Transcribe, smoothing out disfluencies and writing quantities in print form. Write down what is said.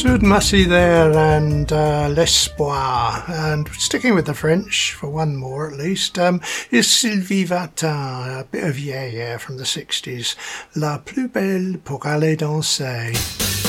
Sud Massy there and L'Espoir. And sticking with the French for one more at least, is Sylvie Vartan, a bit of yeah from the 60s. La plus belle pour aller danser.